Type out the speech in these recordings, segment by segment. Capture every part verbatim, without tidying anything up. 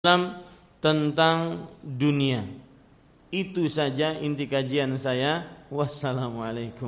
tentang dunia. Itu saja inti kajian saya. Wassalamualaikum.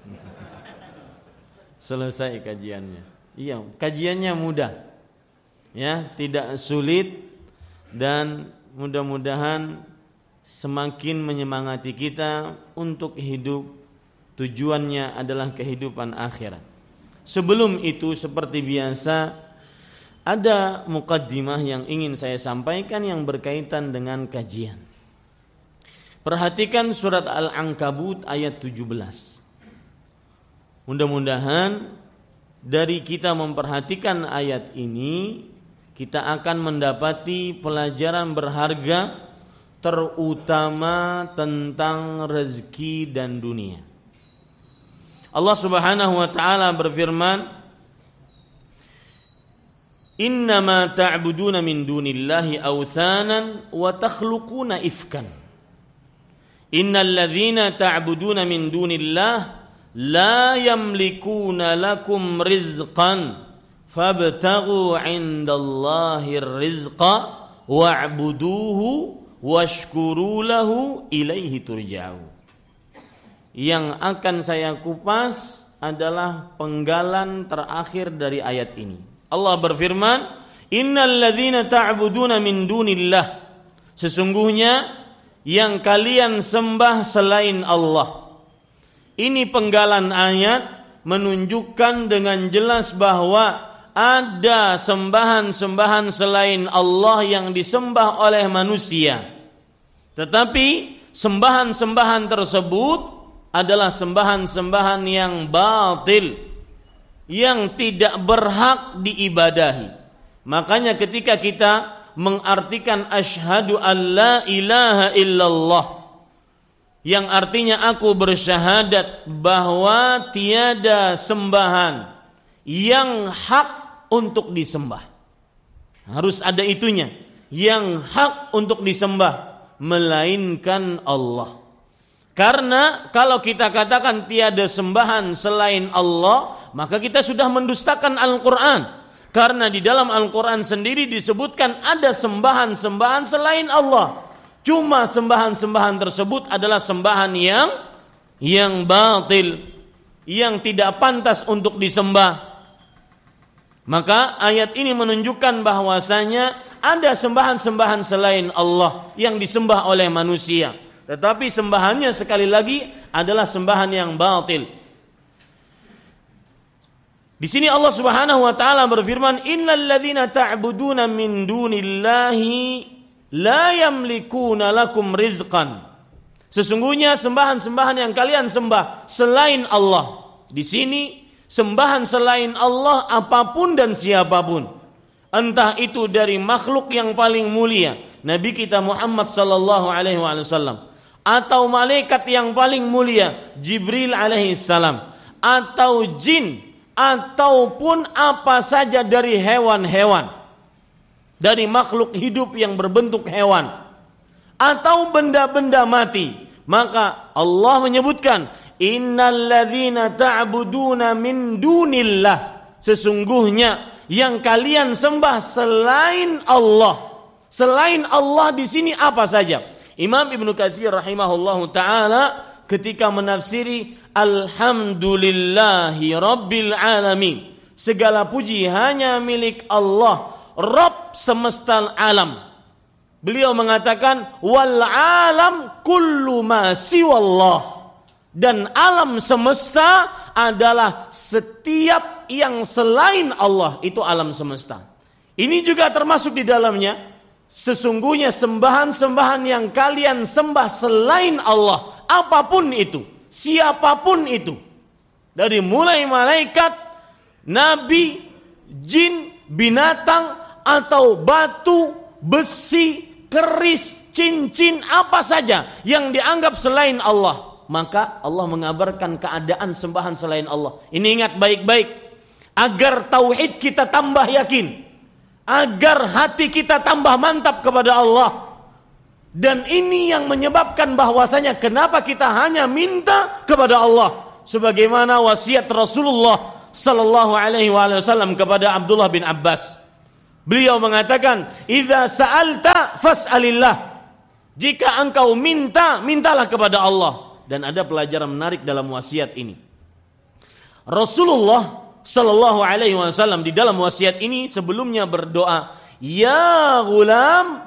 Selesai kajiannya. Iya, kajiannya mudah. Ya, tidak sulit dan mudah-mudahan semakin menyemangati kita untuk hidup. Tujuannya adalah kehidupan akhirat. Sebelum itu seperti biasa ada muqaddimah yang ingin saya sampaikan yang berkaitan dengan kajian. Perhatikan surat Al-Ankabut ayat tujuh belas. Mudah-mudahan dari kita memperhatikan ayat ini, kita akan mendapati pelajaran berharga terutama tentang rezeki dan dunia. Allah Subhanahu wa taala berfirman, "Innama ta'buduna min dunillahi awthanan wa takhluquna ifkan. Innal ladzina ta'buduna min dunillah la yamlikuna lakum rizqan fabtaghu 'indallahir rizqa wa'buduhu washkuru lahu ilaihi turja'un." Yang akan saya kupas adalah penggalan terakhir dari ayat ini. Allah berfirman, "Innal ladzina ta'buduna min dunillah." Sesungguhnya yang kalian sembah selain Allah. Ini penggalan ayat menunjukkan dengan jelas bahwa ada sembahan-sembahan selain Allah yang disembah oleh manusia. Tetapi sembahan-sembahan tersebut adalah sembahan-sembahan yang batil, yang tidak berhak diibadahi. Makanya ketika kita mengartikan asyhadu an la ilaha illallah, yang artinya aku bersyahadat bahwa tiada sembahan yang hak untuk disembah. Harus ada itunya, yang hak untuk disembah melainkan Allah. Karena kalau kita katakan tiada sembahan selain Allah, maka kita sudah mendustakan Al-Quran. Karena di dalam Al-Quran sendiri disebutkan ada sembahan-sembahan selain Allah. Cuma sembahan-sembahan tersebut adalah sembahan yang yang batil, yang tidak pantas untuk disembah. Maka ayat ini menunjukkan bahwasanya ada sembahan-sembahan selain Allah yang disembah oleh manusia. Tetapi sembahannya sekali lagi adalah sembahan yang batil. Di sini Allah Subhanahu wa taala berfirman, "Innal ladzina ta'buduna min dunillahi la yamlikuna lakum rizqan." Sesungguhnya sembahan-sembahan yang kalian sembah selain Allah. Di sini sembahan selain Allah apapun dan siapapun. Entah itu dari makhluk yang paling mulia, Nabi kita Muhammad sallallahu alaihi wasallam, atau malaikat yang paling mulia Jibril alaihi salam, atau jin, ataupun apa saja dari hewan-hewan, dari makhluk hidup yang berbentuk hewan, atau benda-benda mati. Maka Allah menyebutkan, "Innal ladzina ta'buduna min dunillah." Sesungguhnya yang kalian sembah selain Allah. Selain Allah di sini apa saja? Imam Ibnu Katsir rahimahullahu taala ketika menafsiri alhamdulillahi rabbil alamin, segala puji hanya milik Allah, Rabb semesta alam. Beliau mengatakan wal alam kullu ma siwallah, dan alam semesta adalah setiap yang selain Allah, itu alam semesta. Ini juga termasuk di dalamnya sesungguhnya sembahan-sembahan yang kalian sembah selain Allah, apapun itu, siapapun itu, dari mulai malaikat, nabi, jin, binatang, atau batu, besi, keris, cincin, apa saja yang dianggap selain Allah, maka Allah mengabarkan keadaan sembahan selain Allah. Ini ingat baik-baik agar tauhid kita tambah yakin, agar hati kita tambah mantap kepada Allah. Dan ini yang menyebabkan bahwasanya kenapa kita hanya minta kepada Allah, sebagaimana wasiat Rasulullah sallallahu alaihi wasallam kepada Abdullah bin Abbas. Beliau mengatakan, "Idza sa'alta fas'alillah." Jika engkau minta, mintalah kepada Allah. Dan ada pelajaran menarik dalam wasiat ini. Rasulullah sallallahu alaihi wasallam di dalam wasiat ini sebelumnya berdoa, "Ya ghulam,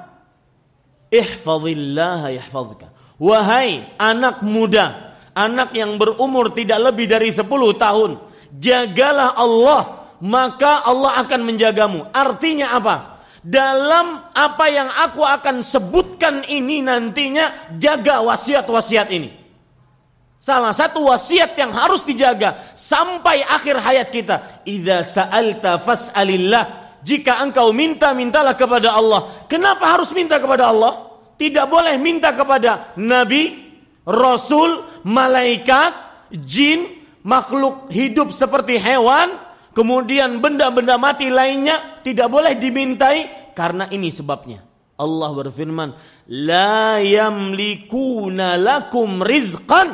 ihfazillah yahfazka." Wahai anak muda, anak yang berumur tidak lebih dari sepuluh tahun, jagalah Allah, maka Allah akan menjagamu. Artinya apa? Dalam apa yang aku akan sebutkan ini nantinya, jaga wasiat-wasiat ini. Salah satu wasiat yang harus dijaga sampai akhir hayat kita. Idza sa'alta fas'alillah. Jika engkau minta, mintalah kepada Allah. Kenapa harus minta kepada Allah? Tidak boleh minta kepada nabi, rasul, malaikat, jin, makhluk hidup seperti hewan, kemudian benda-benda mati lainnya tidak boleh dimintai, karena ini sebabnya. Allah berfirman, "La yamlikuna lakum rizqan."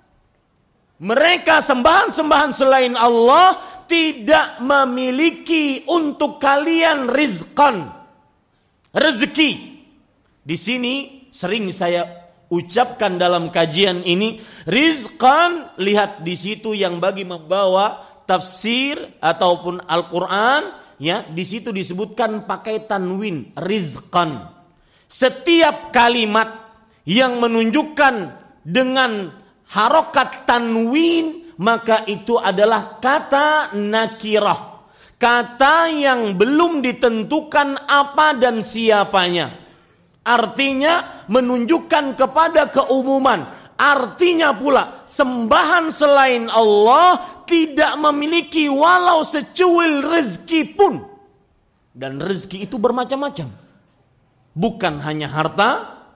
Mereka sembahan-sembahan selain Allah tidak memiliki untuk kalian rizqan, rezeki. Di sini sering saya ucapkan dalam kajian ini, rizqan, lihat di situ yang bagi membawa tafsir ataupun Al-Quran, ya, di situ disebutkan pakai tanwin, rizqan. Setiap kalimat yang menunjukkan dengan harokat tanwin, maka itu adalah kata nakirah, kata yang belum ditentukan apa dan siapanya. Artinya menunjukkan kepada keumuman. Artinya pula sembahan selain Allah tidak memiliki walau secuil rezeki pun. Dan rezeki itu bermacam-macam. Bukan hanya harta,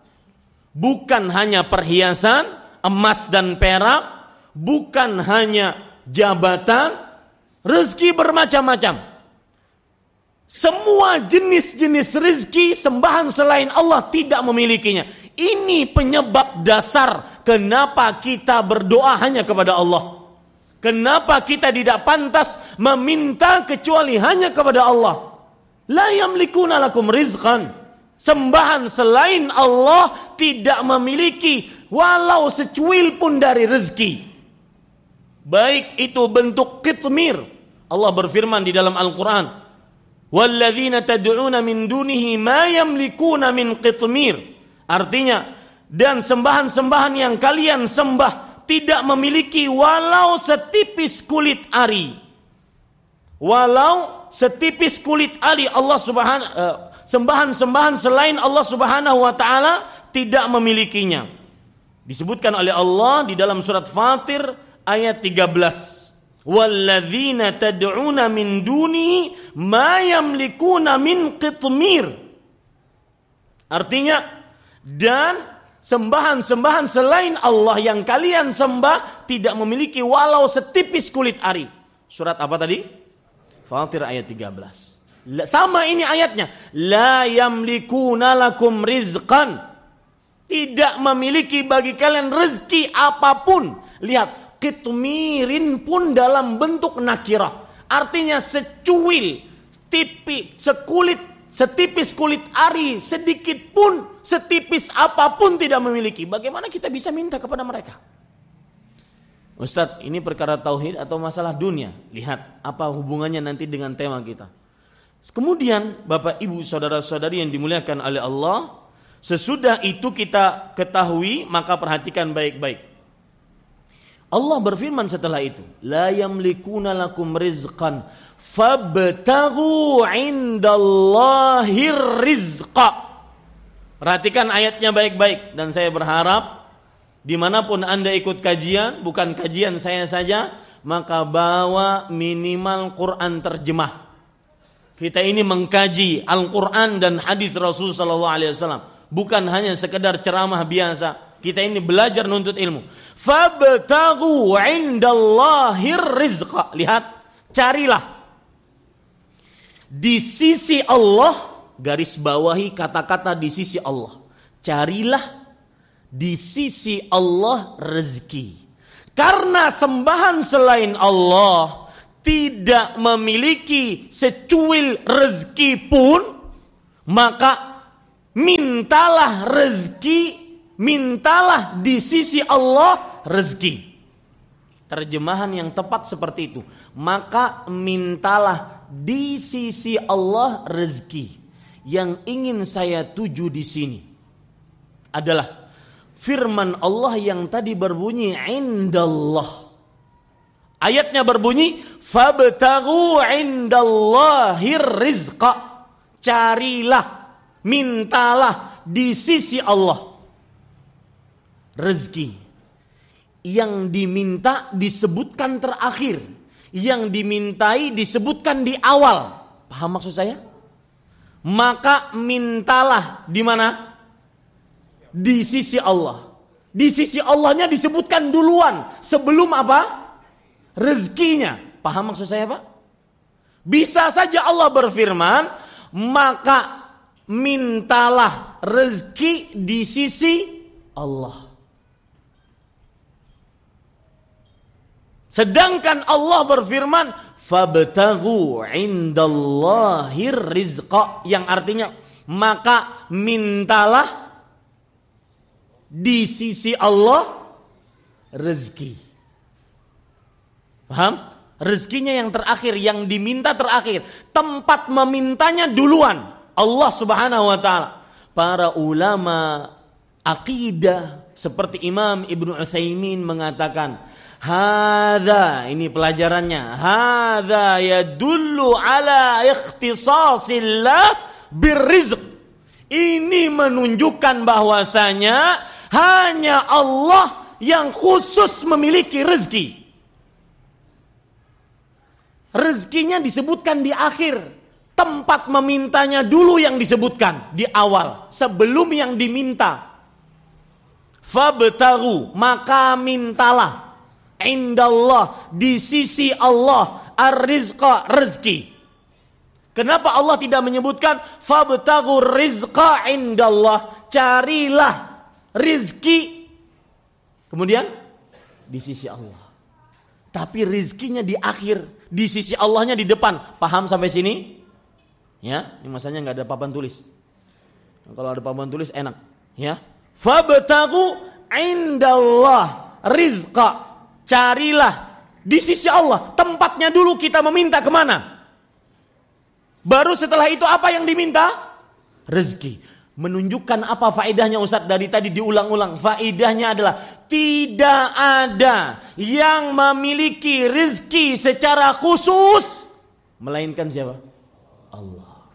bukan hanya perhiasan, emas dan perak, bukan hanya jabatan, rezeki bermacam-macam. Semua jenis-jenis rezeki sembahan selain Allah tidak memilikinya. Ini penyebab dasar kenapa kita berdoa hanya kepada Allah. Kenapa kita tidak pantas meminta kecuali hanya kepada Allah. La yamlikuna lakum rizqan. Sembahan selain Allah tidak memiliki walau secuil pun dari rezeki. Baik itu bentuk qitmir. Allah berfirman di dalam Al-Quran, "Walladzina tad'una min dunihi ma yamlikuna min qitmir." Artinya, dan sembahan-sembahan yang kalian sembah tidak memiliki walau setipis kulit ari. Walau setipis kulit ari, Allah Subhanahu uh, sembahan-sembahan selain Allah Subhanahu wa taala tidak memilikinya. Disebutkan oleh Allah di dalam surat Fatir ayat tiga belas. Walladzina tad'una min duni ma yamlikuna min qitmir. Artinya, dan sembahan-sembahan selain Allah yang kalian sembah tidak memiliki walau setipis kulit ari. Surat apa tadi? Fatir ayat tiga belas. Sama ini ayatnya. La yamlikuna lakum rizqan. Tidak memiliki bagi kalian rezeki apapun. Lihat, qitmirin pun dalam bentuk nakirah. Artinya secuil, tipis, sekulit, setipis kulit ari, sedikit pun, setipis apapun tidak memiliki. Bagaimana kita bisa minta kepada mereka? Ustadz, ini perkara tauhid atau masalah dunia? Lihat apa hubungannya nanti dengan tema kita. Kemudian Bapak Ibu saudara-saudari yang dimuliakan oleh Allah, sesudah itu kita ketahui, maka perhatikan baik-baik. Allah berfirman setelah itu, la yamlikuna lakum rizqan fabtaghu indallahir rizqa. Perhatikan ayatnya baik-baik, dan saya berharap dimanapun Anda ikut kajian, bukan kajian saya saja, maka bawa minimal Quran terjemah. Kita ini mengkaji Al-Quran dan hadis Rasul sallallahu alaihi wasallam, bukan hanya sekedar ceramah biasa. Kita ini belajar nuntut ilmu. Fabtaghu indallahir rizqa. Lihat, carilah di sisi Allah, garis bawahi kata-kata di sisi Allah. Carilah di sisi Allah rezeki. Karena sembahan selain Allah tidak memiliki secuil rezeki pun, maka mintalah rezeki, mintalah di sisi Allah rezeki. Terjemahan yang tepat seperti itu. Maka mintalah di sisi Allah rezeki. Yang ingin saya tuju di sini adalah firman Allah yang tadi berbunyi indallah. Ayatnya berbunyi fabtaghu indallahir rizqa. Carilah, mintalah di sisi Allah rezeki. Yang diminta disebutkan terakhir, yang dimintai disebutkan di awal. Paham maksud saya? Maka mintalah di mana? Di sisi Allah. Di sisi Allahnya disebutkan duluan sebelum apa? Rezekinya. Paham maksud saya, Pak? Bisa saja Allah berfirman, maka mintalah rezeki di sisi Allah. Sedangkan Allah berfirman, fabtaghu indallahir rizqa, yang artinya maka mintalah di sisi Allah rezeki. Paham? Rezekinya yang terakhir, yang diminta terakhir. Tempat memintanya duluan Allah subhanahu wa ta'ala. Para ulama akidah seperti Imam Ibnu Utsaimin mengatakan, hadza, ini pelajarannya, hadza yadullu ala ikhtisasillah birrizq. Ini menunjukkan bahwasanya hanya Allah yang khusus memiliki rezeki. Rezekinya disebutkan di akhir, tempat memintanya dulu yang disebutkan di awal, sebelum yang diminta. Fabtaghu, maka mintalah, indallah, di sisi Allah, ar-rizqa, rezeki. Kenapa Allah tidak menyebutkan fabtaghu rizqa indallah, carilah rizki kemudian di sisi Allah. Tapi rizkinya di akhir, di sisi Allahnya di depan. Paham sampai sini? Ya, ini masanya nggak ada papan tulis. Kalau ada papan tulis enak. Ya, fabtaghu indallah rizqa, carilah di sisi Allah. Tempatnya dulu kita meminta kemana? Baru setelah itu apa yang diminta? Rezeki. Menunjukkan apa faedahnya Ustaz? Dari tadi diulang-ulang. Faedahnya adalah tidak ada yang memiliki rezeki secara khusus melainkan siapa? Allah.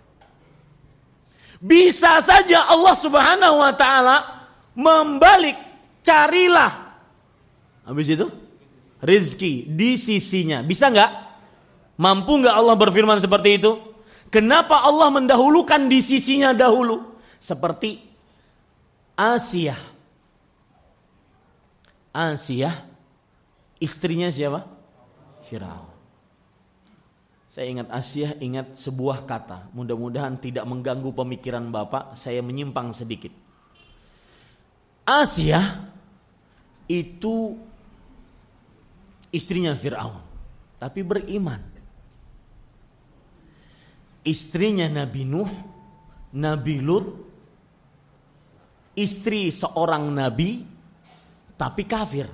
Bisa saja Allah subhanahu wa ta'ala membalik, carilah, habis itu rezeki di sisinya. Bisa nggak? Mampu nggak Allah berfirman seperti itu? Kenapa Allah mendahulukan di sisinya dahulu? Seperti Asiyah. Asiyah istrinya siapa? Firaun. Saya ingat Asiyah, ingat sebuah kata. Mudah-mudahan tidak mengganggu pemikiran Bapak. Saya menyimpang sedikit. Asiyah itu istrinya Firaun, tapi beriman. Istrinya Nabi Nuh, Nabi Lut, istri seorang nabi, tapi kafir.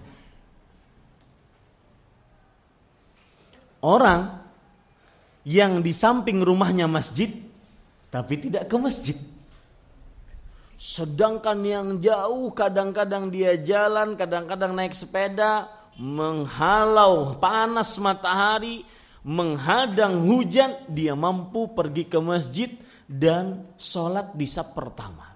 Orang yang di samping rumahnya masjid, tapi tidak ke masjid. Sedangkan yang jauh kadang-kadang dia jalan, kadang-kadang naik sepeda, menghalau panas matahari, menghadang hujan, dia mampu pergi ke masjid dan sholat di saf pertama.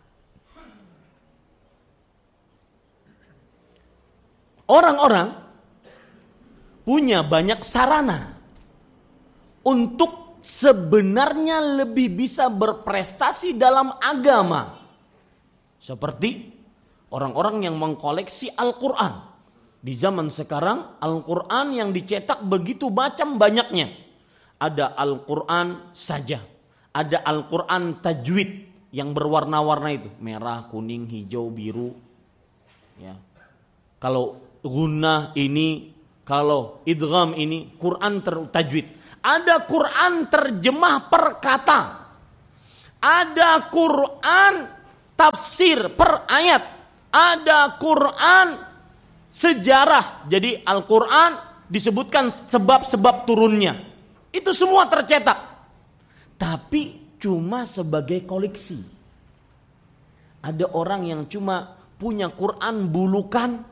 Orang-orang punya banyak sarana untuk sebenarnya lebih bisa berprestasi dalam agama. Seperti orang-orang yang mengkoleksi Al-Quran. Di zaman sekarang Al-Quran yang dicetak begitu macam banyaknya. Ada Al-Quran saja, ada Al-Quran tajwid yang berwarna-warna itu, merah, kuning, hijau, biru. Ya. Kalau gunnah ini Kalau idgham ini Quran tertajwid. Ada Quran terjemah per kata. Ada Quran tafsir per ayat. Ada Quran sejarah. Jadi Al-Quran disebutkan sebab-sebab turunnya. Itu semua tercetak. Tapi cuma sebagai koleksi. Ada orang yang cuma punya Quran bulukan,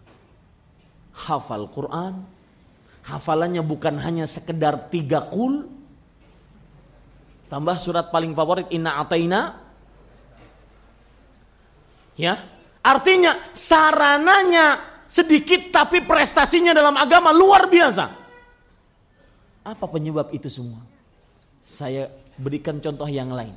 hafal Quran, hafalannya bukan hanya sekedar tiga kul, tambah surat paling favorit inna ataina, ya, artinya sarananya sedikit tapi prestasinya dalam agama luar biasa. Apa penyebab itu semua? Saya berikan contoh yang lain.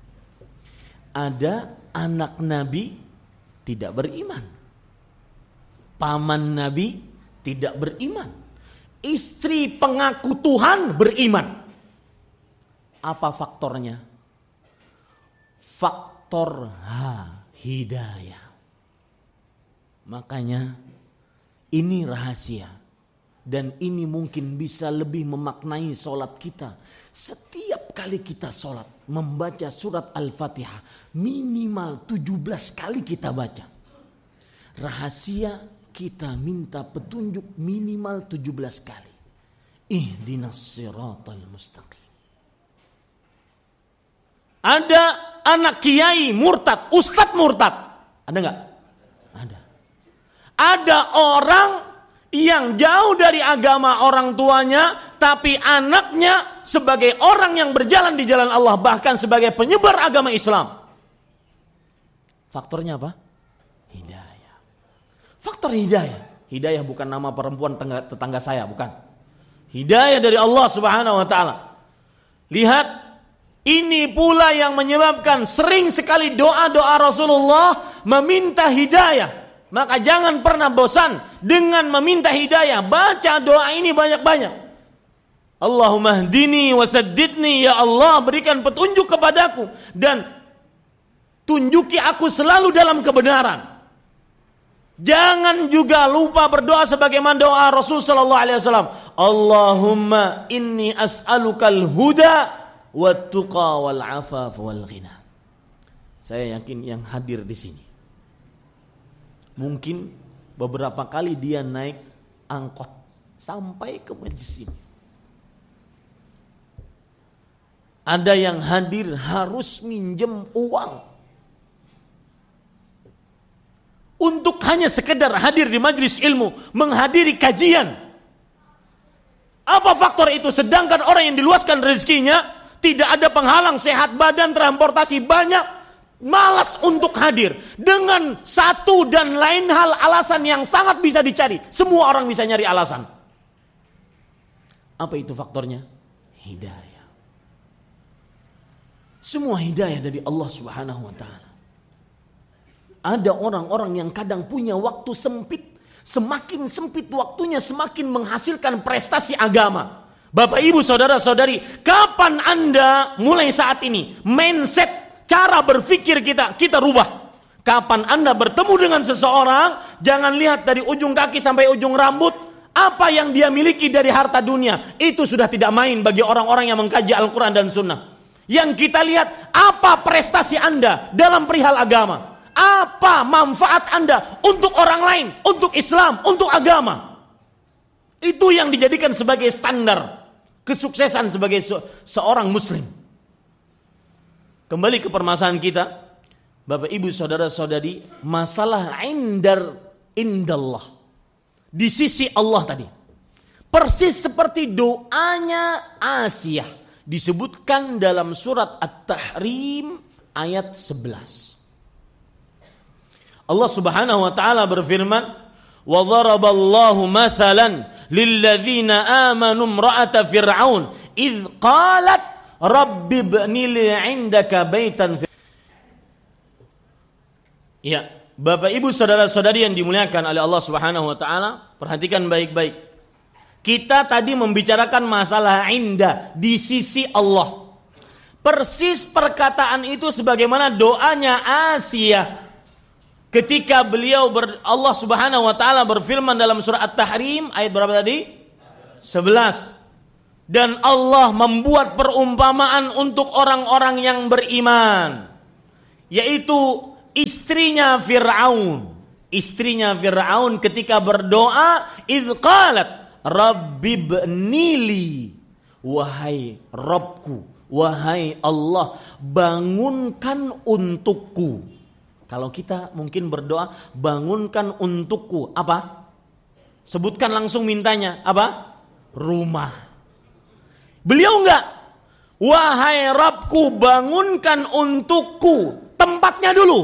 Ada anak Nabi tidak beriman, paman Nabi tidak beriman, istri pengaku Tuhan beriman. Apa faktornya? Faktor H, hidayah. Makanya ini rahasia. Dan ini mungkin bisa lebih memaknai sholat kita. Setiap kali kita sholat, membaca surat Al-Fatihah, minimal tujuh belas kali kita baca. Rahasia kita minta petunjuk minimal tujuh belas kali. Ihdinas siratal mustaqim. Ada anak kiai murtad, ustadz murtad. Ada enggak? Ada. Ada orang yang jauh dari agama orang tuanya, tapi anaknya sebagai orang yang berjalan di jalan Allah, bahkan sebagai penyebar agama Islam. Faktornya apa? Hidayah. Faktor hidayah. Hidayah bukan nama perempuan tetangga, tetangga saya, bukan. Hidayah dari Allah Subhanahu wa taala. Lihat, ini pula yang menyebabkan sering sekali doa-doa Rasulullah meminta hidayah. Maka jangan pernah bosan dengan meminta hidayah. Baca doa ini banyak-banyak. Allahumma hdini wasaddidni, ya Allah berikan petunjuk kepadaku dan tunjuki aku selalu dalam kebenaran. Jangan juga lupa berdoa sebagaimana doa Rasul sallallahu alaihi wasallam. Allahumma inni as'alukal huda wat tuqa wal afaf wal ghina. Saya yakin yang hadir di sini mungkin beberapa kali dia naik angkot sampai ke majelis ini. Ada yang hadir harus minjem uang untuk hanya sekedar hadir di majelis ilmu, menghadiri kajian. Apa faktor itu? Sedangkan orang yang diluaskan rezekinya, tidak ada penghalang, sehat badan, transportasi banyak, malas untuk hadir. Dengan satu dan lain hal alasan yang sangat bisa dicari. Semua orang bisa nyari alasan. Apa itu faktornya? Hidayah. Semua hidayah dari Allah Subhanahu wa taala. Ada orang-orang yang kadang punya waktu sempit. Semakin sempit waktunya, semakin menghasilkan prestasi agama. Bapak, ibu, saudara-saudari, kapan Anda mulai saat ini mindset, cara berpikir kita, kita rubah. Kapan Anda bertemu dengan seseorang, jangan lihat dari ujung kaki sampai ujung rambut, apa yang dia miliki dari harta dunia. Itu sudah tidak main bagi orang-orang yang mengkaji Al-Quran dan Sunnah. Yang kita lihat, apa prestasi Anda dalam perihal agama. Apa manfaat Anda untuk orang lain, untuk Islam, untuk agama. Itu yang dijadikan sebagai standar kesuksesan sebagai se- seorang muslim. Kembali ke permasalahan kita, Bapak, Ibu, saudara-saudari, masalah indar indallah, di sisi Allah tadi. Persis seperti doanya Asia, disebutkan dalam surat At-Tahrim ayat sebelas. Allah Subhanahu wa taala berfirman, "Wa dharaballahu mathalan lilladzina amanu imra'ata fir'aun idz qalat Rabbi ibni li 'indaka baitan." Ya, Bapak, Ibu, saudara-saudari yang dimuliakan oleh Allah Subhanahu wa taala, perhatikan baik-baik. Kita tadi membicarakan masalah indah di sisi Allah. Persis perkataan itu sebagaimana doanya Asia. ketika beliau ber, Allah Subhanahu wa taala berfirman dalam surah At-Tahrim ayat berapa tadi? sebelas. Dan Allah membuat perumpamaan untuk orang-orang yang beriman, yaitu istrinya Fir'aun. Istrinya Fir'aun ketika berdoa, idz qalat rabbibnili, wahai Rabbku, wahai Allah, bangunkan untukku. Kalau kita mungkin berdoa, bangunkan untukku apa? Sebutkan langsung mintanya apa? Rumah. Beliau enggak, wahai Rabbku, bangunkan untukku tempatnya dulu.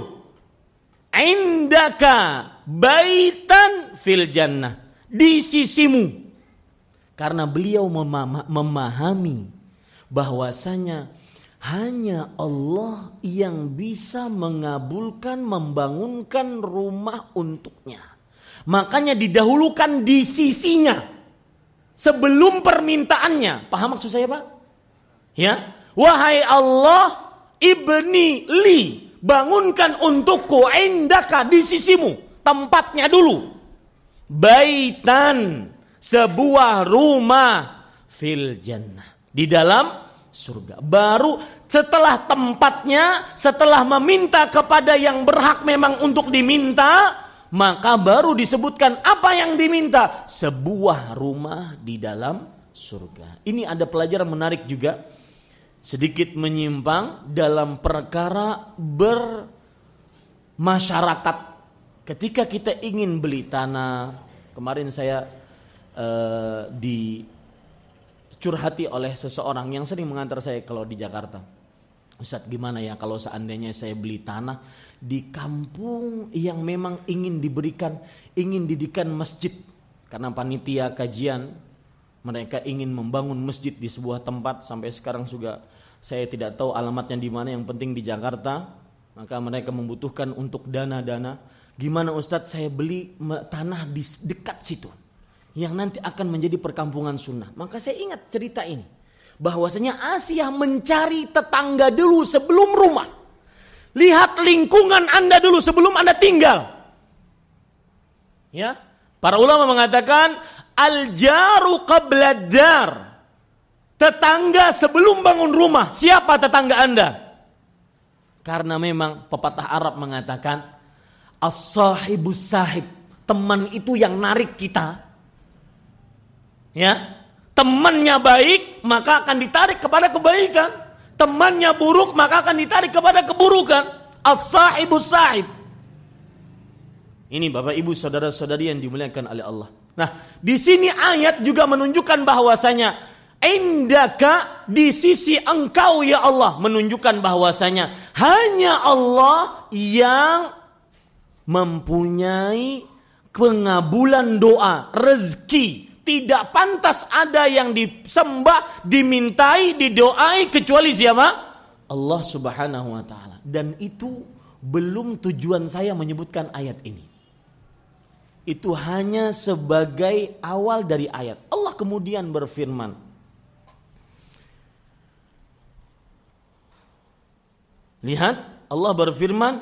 Indaka baitan fil jannah, di sisimu. Karena beliau memama- memahami bahwasanya hanya Allah yang bisa mengabulkan, membangunkan rumah untuknya. Makanya didahulukan di sisinya sebelum permintaannya. Paham maksud saya, Pak? Ya, wahai Allah, ibni li, bangunkan untukku, indaka, di sisimu, tempatnya dulu. Baitan, sebuah rumah, fil jannah, di dalam surga. Baru setelah tempatnya, setelah meminta kepada yang berhak memang untuk diminta, maka baru disebutkan apa yang diminta, sebuah rumah di dalam surga. Ini ada pelajaran menarik juga, sedikit menyimpang dalam perkara bermasyarakat. Ketika kita ingin beli tanah, kemarin saya uh, dicurhati oleh seseorang yang sering mengantar saya kalau di Jakarta. Ustaz, gimana ya kalau seandainya saya beli tanah di kampung yang memang ingin diberikan, ingin didikan masjid, karena panitia kajian mereka ingin membangun masjid di sebuah tempat. Sampai sekarang juga saya tidak tahu alamatnya di mana, yang penting di Jakarta. Maka mereka membutuhkan untuk dana-dana. Gimana Ustadz, saya beli tanah di dekat situ yang nanti akan menjadi perkampungan sunnah. Maka saya ingat cerita ini, bahwasanya Asia mencari tetangga dulu sebelum rumah. Lihat lingkungan Anda dulu sebelum Anda tinggal. Ya, para ulama mengatakan al-jaru qabla dar. Tetangga sebelum bangun rumah. Siapa tetangga Anda? Karena memang pepatah Arab mengatakan as-sahibus sahib, teman itu yang narik kita. Ya, temannya baik maka akan ditarik kepada kebaikan. Temannya buruk maka akan ditarik kepada keburukan. As-sahibus sahib. Ini Bapak Ibu saudara-saudari yang dimuliakan oleh Allah. Nah, di sini ayat juga menunjukkan bahwasanya indaka, di sisi engkau ya Allah, menunjukkan bahwasanya hanya Allah yang mempunyai pengabulan doa, rezeki. Tidak pantas ada yang disembah, dimintai, didoai kecuali siapa? Allah Subhanahu wa taala. Dan itu belum tujuan saya menyebutkan ayat ini. Itu hanya sebagai awal dari ayat. Allah kemudian berfirman, lihat, Allah berfirman,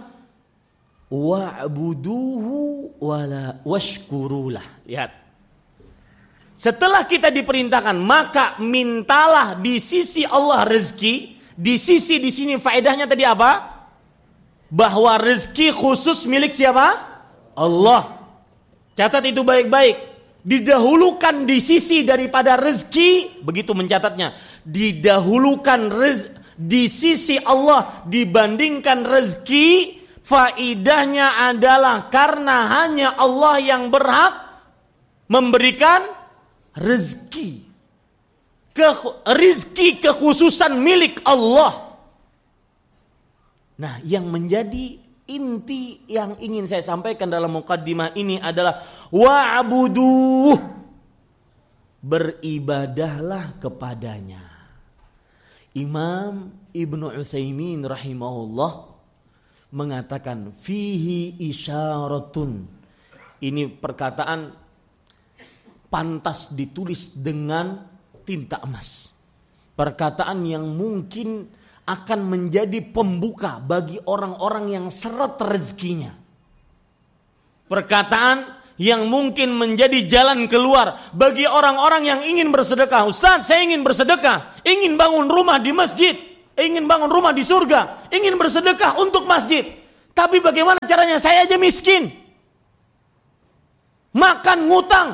wa'buduhu wala washkurulah. Lihat. Setelah kita diperintahkan, maka mintalah di sisi Allah rezeki. Di sisi di sini faedahnya tadi apa? Bahwa rezeki khusus milik siapa? Allah. Catat itu baik-baik. Didahulukan di sisi daripada rezeki, begitu mencatatnya. Didahulukan rez, di sisi Allah dibandingkan rezeki. Faedahnya adalah karena hanya Allah yang berhak memberikan rezeki. Ke, rezeki kekhususan milik Allah. Nah, yang menjadi inti yang ingin saya sampaikan dalam mukaddimah ini adalah wa'buduh, beribadahlah kepadanya. Imam Ibnu Utsaimin rahimahullah mengatakan fihi isyaratun. Ini perkataan pantas ditulis dengan tinta emas. Perkataan yang mungkin akan menjadi pembuka bagi orang-orang yang seret rezekinya. perkataan yang mungkin menjadi jalan keluar bagi orang-orang yang ingin bersedekah. Ustaz, saya ingin bersedekah, ingin bangun rumah di masjid, ingin bangun rumah di surga, ingin bersedekah untuk masjid. Tapi bagaimana caranya? Saya aja miskin, makan ngutang.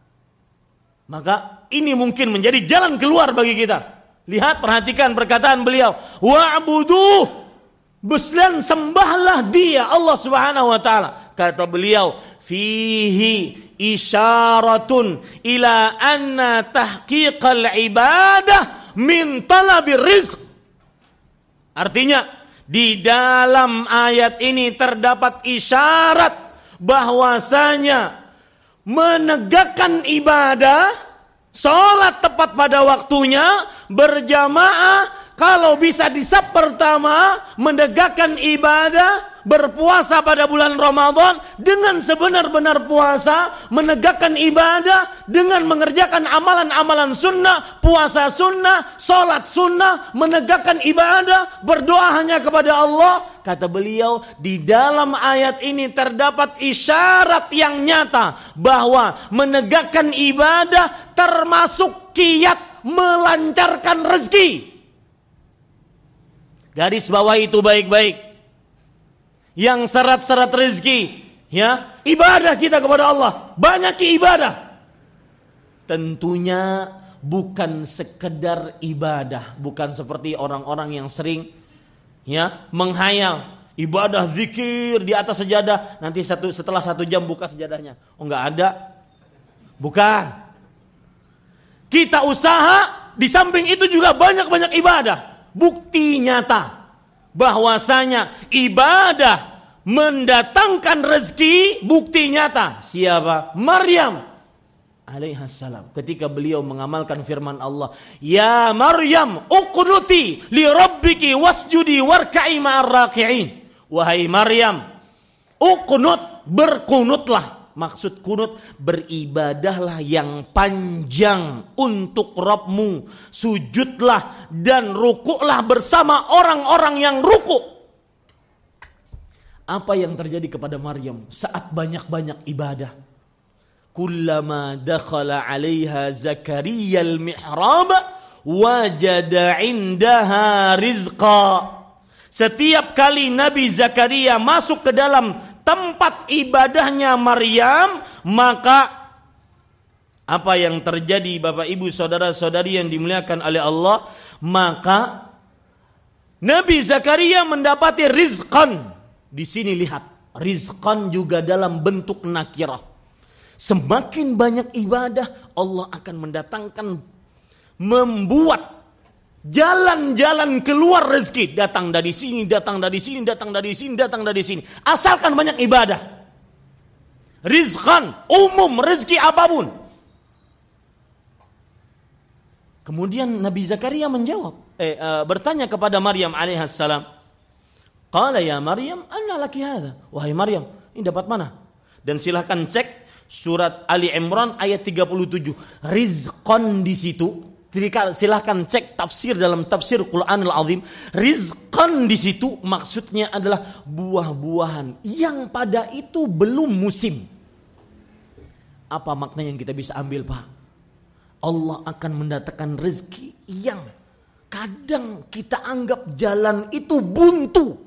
Maka ini mungkin menjadi jalan keluar bagi kita. Lihat, perhatikan perkataan beliau, wa'buduh, beslan sembahlah dia, Allah Subhanahu wa taala. Kata beliau, fihi isyaratun ila anna tahqiqal ibadah min talabir rizq. Artinya, di dalam ayat ini terdapat isyarat bahwasanya menegakkan ibadah, sholat tepat pada waktunya, berjamaah, kalau bisa di saf pertama, menegakkan ibadah, berpuasa pada bulan Ramadan dengan sebenar-benar puasa, menegakkan ibadah dengan mengerjakan amalan-amalan sunnah, puasa sunnah, sholat sunnah, menegakkan ibadah, berdoa hanya kepada Allah. Kata beliau, di dalam ayat ini terdapat isyarat yang nyata bahwa menegakkan ibadah termasuk kiat melancarkan rezeki. Garis bawah itu baik-baik. Yang syarat-syarat rezeki, ya, ibadah kita kepada Allah, banyak ibadah. Tentunya bukan sekedar ibadah, bukan seperti orang-orang yang sering, ya, menghayal ibadah zikir di atas sejadah, nanti satu setelah satu jam buka sejadahnya. Oh, enggak ada. Bukan. Kita usaha, di samping itu juga banyak-banyak ibadah. Bukti nyata bahwasanya ibadah mendatangkan rezeki, bukti nyata. Siapa? Maryam alaihissalam. Ketika beliau mengamalkan firman Allah, ya Maryam uqnuti li rabbiki wasjudi warka'i ma'ar raki'in. Wahai Maryam, uqnut, berkunutlah. Maksud kunut, beribadahlah yang panjang untuk Rabbmu. Sujudlah dan rukuklah bersama orang-orang yang rukuk. Apa yang terjadi kepada Maryam saat banyak-banyak ibadah? Kullama dakhala 'alaiha Zakaria al-mihrab wajada 'indaha rizqa. Setiap kali Nabi Zakaria masuk ke dalam tempat ibadahnya Maryam, maka apa yang terjadi, Bapak Ibu saudara-saudari yang dimuliakan oleh Allah? Maka Nabi Zakaria mendapati rizqan. Di sini lihat, rizqan juga dalam bentuk nakirah. Semakin banyak ibadah, Allah akan mendatangkan, membuat jalan-jalan keluar rezeki. Datang dari sini, datang dari sini, datang dari sini, datang dari sini. Asalkan banyak ibadah. Rizqan, umum, rezeki apapun. Kemudian Nabi Zakaria menjawab, eh, uh, bertanya kepada Maryam alaihissalam. Qala ya Maryam, anna laki hadha? Wahai Maryam, ini dapat mana? Dan silahkan cek surat Ali Imran ayat tiga puluh tujuh. Rizqan di situ. Silahkan cek tafsir dalam tafsir Quranul Azim. Rizqan di situ maksudnya adalah buah-buahan yang pada itu belum musim. Apa makna yang kita bisa ambil, Pak? Allah akan mendatangkan rezeki yang kadang kita anggap jalan itu buntu.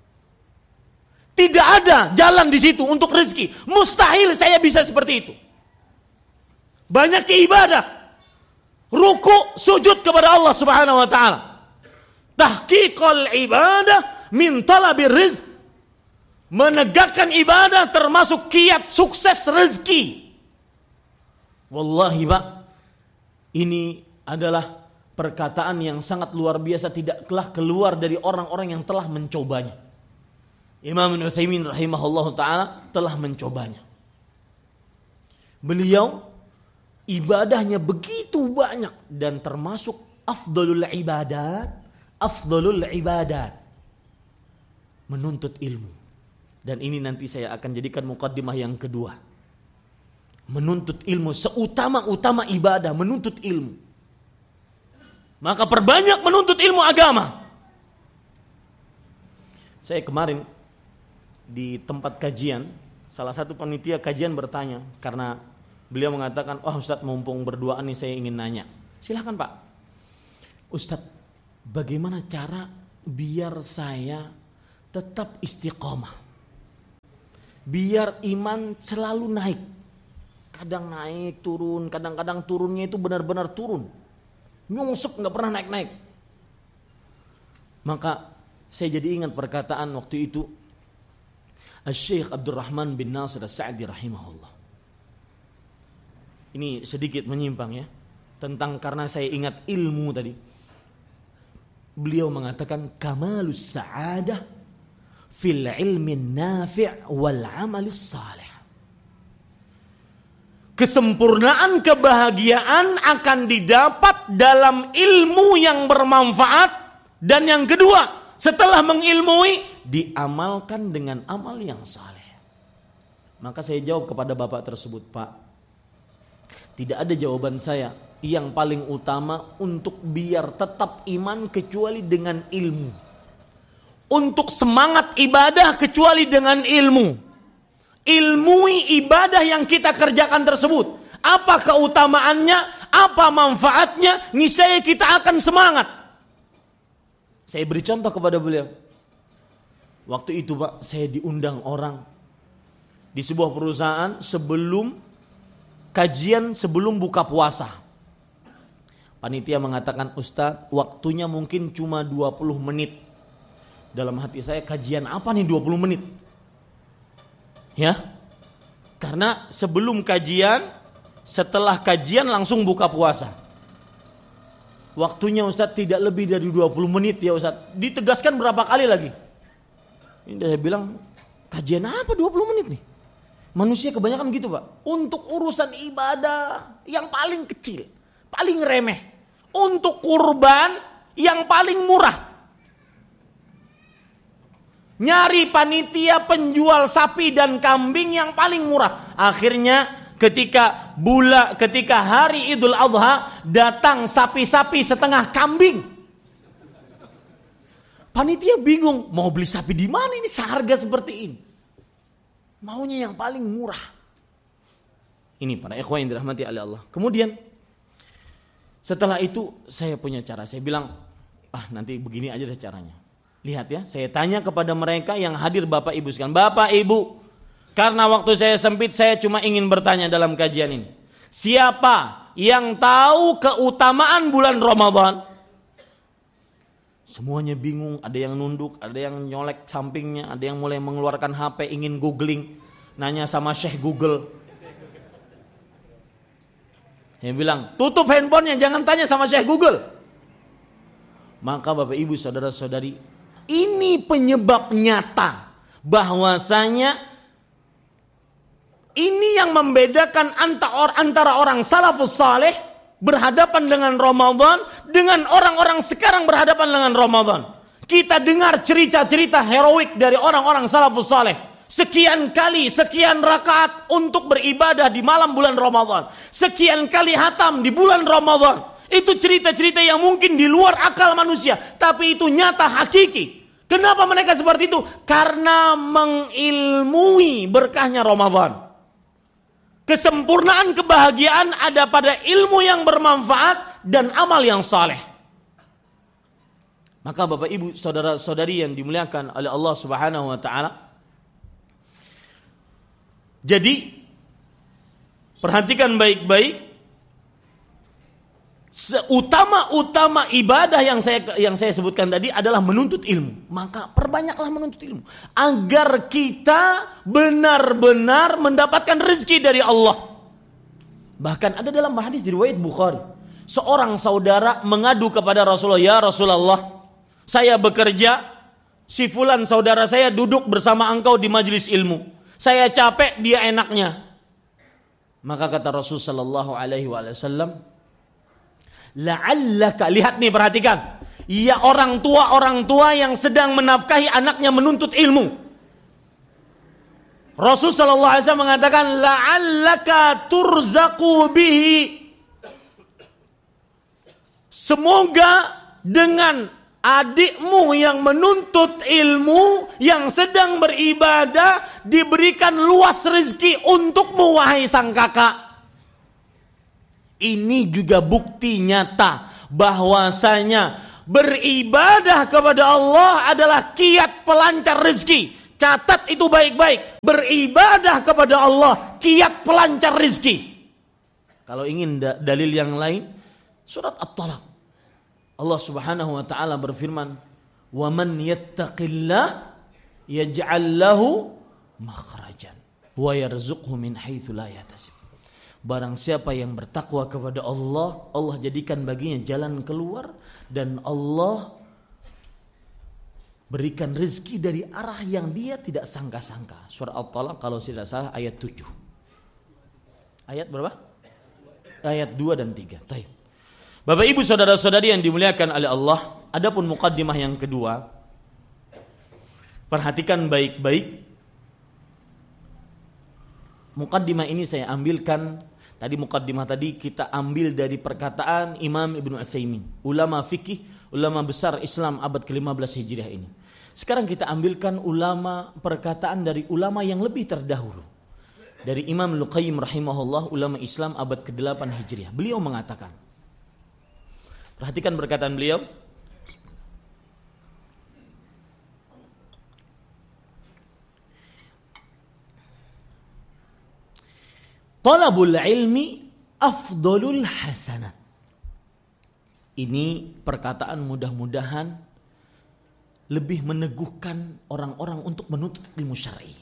Tidak ada jalan di situ untuk rezeki. Mustahil saya bisa seperti itu. Banyak ibadah, ruku, sujud kepada Allah Subhanahu wa taala. Tahqiqul ibadah min talabir rizq. Menegakkan ibadah termasuk kiat sukses rezeki. Wallahi, Pak, ini adalah perkataan yang sangat luar biasa, tidaklah keluar dari orang-orang yang telah mencobanya. Imam Ibnu Utsaimin rahimahullah ta'ala telah mencobanya. Beliau ibadahnya begitu banyak dan termasuk afdalul ibadat, afdalul ibadat, menuntut ilmu. Dan ini nanti saya akan jadikan muqaddimah yang kedua. Menuntut ilmu, seutama-utama ibadah, menuntut ilmu. Maka perbanyak menuntut ilmu agama. Saya kemarin di tempat kajian salah satu panitia kajian bertanya karena beliau mengatakan, "Oh, Ustaz, mumpung berduaan nih saya ingin nanya." Silakan, Pak. "Ustaz, bagaimana cara biar saya tetap istiqomah? Biar iman selalu naik. Kadang naik, turun, kadang-kadang turunnya itu benar-benar turun. Nyungsep, enggak pernah naik-naik." Maka saya jadi ingat perkataan waktu itu Asy-Syaikh Abdurrahman bin Nasir As-Sa'di rahimahullah. Ini sedikit menyimpang ya, tentang karena saya ingat ilmu tadi. Beliau mengatakan kamalus sa'adah fil ilmi nafi' wal amalis salih. Kesempurnaan kebahagiaan akan didapat dalam ilmu yang bermanfaat, dan yang kedua, setelah mengilmui, diamalkan dengan amal yang saleh. Maka saya jawab kepada bapak tersebut, "Pak, tidak ada jawaban saya yang paling utama untuk biar tetap iman kecuali dengan ilmu. Untuk semangat ibadah kecuali dengan ilmu. Ilmui ibadah yang kita kerjakan tersebut. Apa keutamaannya, apa manfaatnya, niscaya kita akan semangat." Saya beri contoh kepada beliau. Waktu itu, Pak, saya diundang orang di sebuah perusahaan sebelum kajian, sebelum buka puasa. Panitia mengatakan, "Ustaz, waktunya mungkin cuma dua puluh menit. Dalam hati saya, kajian apa nih dua puluh menit? Ya. Karena sebelum kajian, setelah kajian langsung buka puasa. Waktunya Ustaz tidak lebih dari dua puluh menit ya Ustaz. Ditegaskan berapa kali lagi? Ini saya bilang, kajian apa dua puluh menit nih? Manusia kebanyakan gitu, Pak. Untuk urusan ibadah yang paling kecil, paling remeh. Untuk kurban yang paling murah. Nyari panitia penjual sapi dan kambing yang paling murah. Akhirnya ketika bula, ketika hari Idul Adha, datang sapi-sapi setengah kambing. Panitia bingung, mau beli sapi di mana ini seharga seperti ini? Maunya yang paling murah. Ini para ikhwan yang dirahmati oleh Allah. Kemudian setelah itu saya punya cara. Saya bilang, ah nanti begini aja deh caranya. Lihat ya, saya tanya kepada mereka yang hadir Bapak Ibu sekalian. Bapak Ibu, karena waktu saya sempit, saya cuma ingin bertanya dalam kajian ini. Siapa yang tahu keutamaan bulan Ramadan? Semuanya bingung, ada yang nunduk, ada yang nyolek sampingnya, ada yang mulai mengeluarkan H P ingin googling, nanya sama Syekh Google. Saya bilang, tutup handphonenya, jangan tanya sama Syekh Google. Maka Bapak Ibu saudara-saudari, ini penyebab nyata bahwasanya ini yang membedakan antara orang salafus saleh berhadapan dengan Ramadan dengan orang-orang sekarang berhadapan dengan Ramadan. Kita dengar cerita-cerita heroik dari orang-orang salafus saleh. Sekian kali, sekian rakaat untuk beribadah di malam bulan Ramadan. Sekian kali hatam di bulan Ramadan. Itu cerita-cerita yang mungkin di luar akal manusia, tapi itu nyata hakiki. Kenapa mereka seperti itu? Karena mengilmui berkahnya Ramadan. Kesempurnaan kebahagiaan ada pada ilmu yang bermanfaat dan amal yang saleh. Maka Bapak Ibu saudara-saudari yang dimuliakan oleh Allah Subhanahu wa taala, jadi perhatikan baik-baik, seutama-utama ibadah yang saya yang saya sebutkan tadi adalah menuntut ilmu. Maka perbanyaklah menuntut ilmu agar kita benar-benar mendapatkan rezeki dari Allah. Bahkan ada dalam hadis riwayat Bukhari, seorang saudara mengadu kepada Rasulullah, "Ya Rasulullah, saya bekerja, si fulan saudara saya duduk bersama engkau di majelis ilmu. Saya capek, dia enaknya." Maka kata Rasul sallallahu alaihi wasallam, la'allaka, lihat nih, perhatikan, ya orang tua orang tua yang sedang menafkahi anaknya menuntut ilmu. Rasul sallallahu alaihi wasallam mengatakan, la'allaka turzaqu bihi, semoga dengan adikmu yang menuntut ilmu, yang sedang beribadah, diberikan luas rezeki untukmu wahai sang kakak. Ini juga bukti nyata bahwasanya beribadah kepada Allah adalah kiat pelancar rezeki. Catat itu baik-baik. Beribadah kepada Allah kiat pelancar rezeki. Kalau ingin da- dalil yang lain, surat At-Talaq. Allah Subhanahu wa taala berfirman, "Wa man yattaqillah yaj'al lahu makhrajan wa yarzuqhu min haitsu la yahtasib." Barang siapa yang bertakwa kepada Allah, Allah jadikan baginya jalan keluar dan Allah berikan rezeki dari arah yang dia tidak sangka-sangka. Surah At-Talaq kalau tidak salah ayat tujuh. Ayat berapa? Ayat dua dan tiga. Baik. Bapak Ibu saudara-saudari yang dimuliakan oleh Allah, adapun mukaddimah yang kedua, perhatikan baik-baik. Mukaddimah ini saya ambilkan, tadi mukaddimah tadi kita ambil dari perkataan Imam Ibnu Utsaimin, ulama fikih, ulama besar Islam abad ke lima belas Hijriah ini. Sekarang kita ambilkan ulama perkataan dari ulama yang lebih terdahulu. Dari Imam Al-Qayyim rahimahullah, ulama Islam abad ke delapan Hijriah. Beliau mengatakan, perhatikan perkataan beliau, talabul ilmi afdalul hasanat. Ini perkataan mudah-mudahan lebih meneguhkan orang-orang untuk menuntut ilmu syar'i.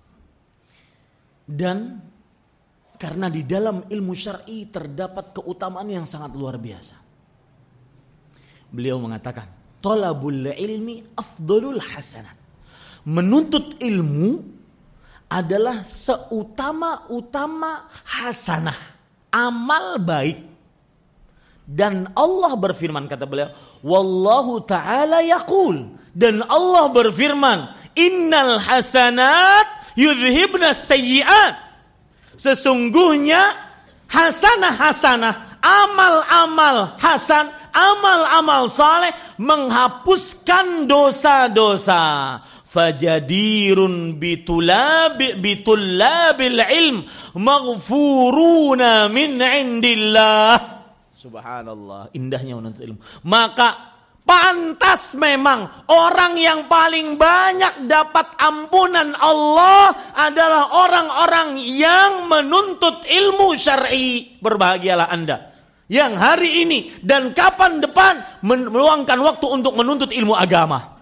Dan karena di dalam ilmu syar'i terdapat keutamaan yang sangat luar biasa. Beliau mengatakan, talabul ilmi afdalul hasanat. Menuntut ilmu adalah seutama-utama hasanah, amal baik. Dan Allah berfirman, kata beliau, wallahu ta'ala yaqul, dan Allah berfirman, innal hasanat yudhibna sayyi'at. Sesungguhnya hasanah-hasanah, amal-amal hasan, amal-amal saleh menghapuskan dosa-dosa. Fajadirun bitulabi bitullabil ilm maghfuruna min indillah. Subhanallah, indahnya menuntut ilmu. Maka pantas memang orang yang paling banyak dapat ampunan Allah adalah orang-orang yang menuntut ilmu syar'i. Berbahagialah Anda yang hari ini dan kapan depan meluangkan waktu untuk menuntut ilmu agama.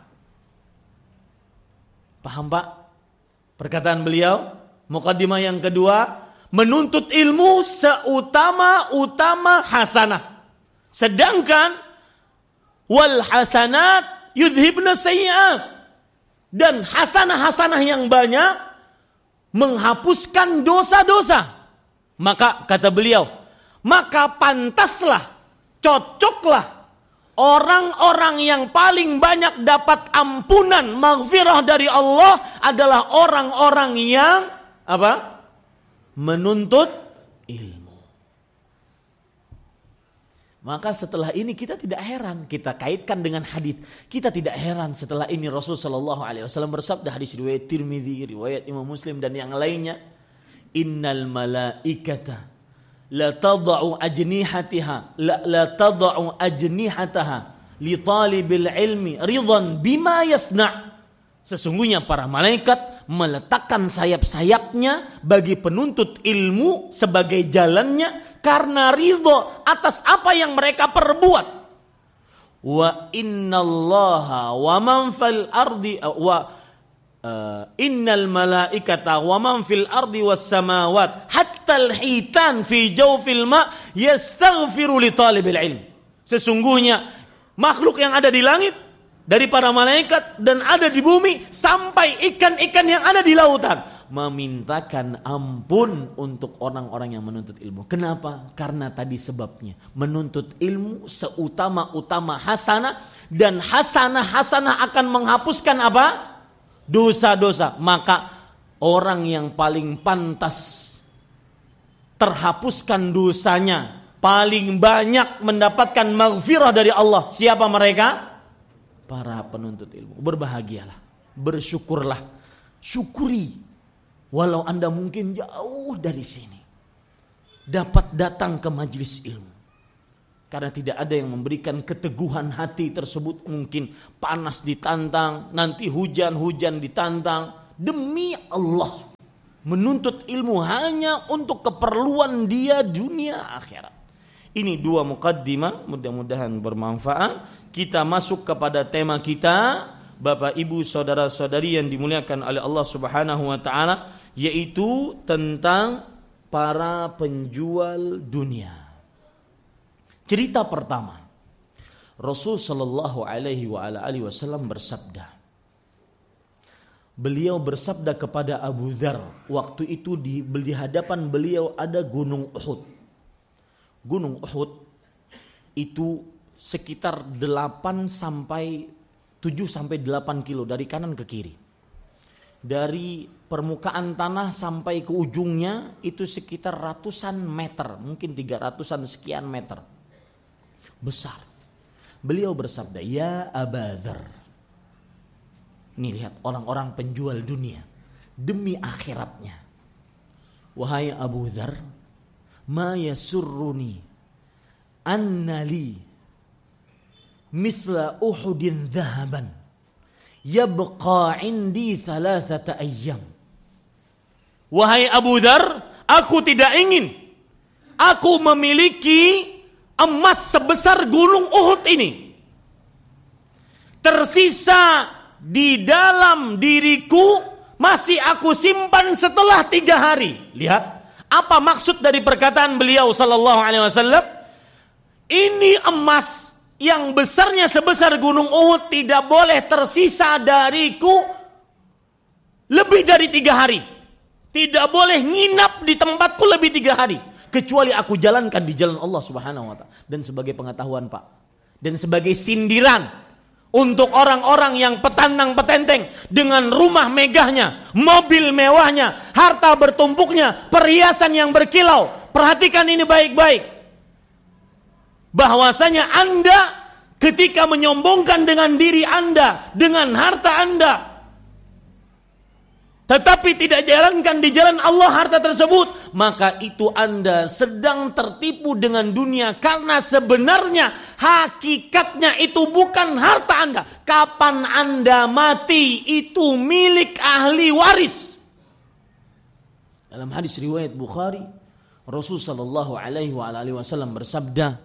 Paham Pak? Perkataan beliau, mukaddimah yang kedua, menuntut ilmu seutama-utama hasanah. Sedangkan wal hasanat yudhibna sayyi'at. Dan hasanah-hasanah yang banyak menghapuskan dosa-dosa. Maka kata beliau, maka pantaslah, cocoklah orang-orang yang paling banyak dapat ampunan, maghfirah dari Allah adalah orang-orang yang apa? Menuntut ilmu. Maka setelah ini kita tidak heran, kita kaitkan dengan hadis. Kita tidak heran setelah ini Rasul sallallahu alaihi wasallam bersabda, hadis riwayat Tirmidzi, riwayat Imam Muslim dan yang lainnya, innal malaikata la tad'u ajnihatiha la, la tad'u ajnihataha li talibil ilmi ridhan bima yasna'. Sesungguhnya para malaikat meletakkan sayap-sayapnya bagi penuntut ilmu sebagai jalannya karena ridho atas apa yang mereka perbuat. Wa innallaha wa man fil ardi wa uh, innal malaikata wa man fil ardi was samawat hatta al hitan fi jawfil ma yastaghfiru li talibil ilm. Sesungguhnya makhluk yang ada di langit dari para malaikat dan ada di bumi sampai ikan-ikan yang ada di lautan memintakan ampun untuk orang-orang yang menuntut ilmu. Kenapa? Karena tadi sebabnya. Menuntut ilmu seutama-utama hasanah dan hasanah-hasanah akan menghapuskan apa? Dosa-dosa. Maka orang yang paling pantas terhapuskan dosanya, paling banyak mendapatkan maghfirah dari Allah. Siapa mereka? para penuntut ilmu. Berbahagialah, bersyukurlah, syukuri. Walau Anda mungkin jauh dari sini, dapat datang ke majelis ilmu. Karena tidak ada yang memberikan keteguhan hati tersebut. Mungkin panas ditantang, nanti hujan-hujan ditantang. Demi Allah, menuntut ilmu hanya untuk keperluan dia dunia akhirat. Ini dua muqaddimah, mudah-mudahan bermanfaat. Kita masuk kepada tema kita, Bapak Ibu saudara-saudari yang dimuliakan oleh Allah Subhanahu wa taala, yaitu tentang para penjual dunia. Cerita pertama, Rasul sallallahu alaihi wa ala alihi wasallam bersabda. Beliau bersabda kepada Abu Dzar, waktu itu di, di hadapan beliau ada Gunung Uhud. Gunung Uhud itu sekitar delapan sampai tujuh sampai delapan kilo dari kanan ke kiri. Dari permukaan tanah sampai ke ujungnya itu sekitar ratusan meter, mungkin tiga ratusan sekian meter. Besar. Beliau bersabda, "Ya Abu Dzar." Nih lihat orang-orang penjual dunia demi akhiratnya. "Wahai Abu Dzar, ma yasurruni annali misla Uhudin dhahaban yabqa indi thalathata ayyam." Wahai Abu Dzar, aku tidak ingin aku memiliki emas sebesar gunung Uhud ini tersisa di dalam diriku, masih aku simpan setelah tiga hari. Lihat apa maksud dari perkataan beliau sallallahu alaihi wasallam. Ini emas yang besarnya sebesar gunung Uhud tidak boleh tersisa dariku lebih dari tiga hari. Tidak boleh nginap di tempatku lebih tiga hari, kecuali aku jalankan di jalan Allah Subhanahu wa taala. Dan sebagai pengetahuan Pak, dan sebagai sindiran untuk orang-orang yang petantang petenteng dengan rumah megahnya, mobil mewahnya, harta bertumpuknya, perhiasan yang berkilau. Perhatikan ini baik-baik. Bahwasanya Anda ketika menyombongkan dengan diri Anda, dengan harta Anda, tetapi tidak jalankan di jalan Allah harta tersebut, maka itu Anda sedang tertipu dengan dunia. Karena sebenarnya hakikatnya itu bukan harta Anda. Kapan Anda mati itu milik ahli waris. Dalam hadis riwayat Bukhari, Rasul sallallahu alaihi wa alihi wasallam bersabda,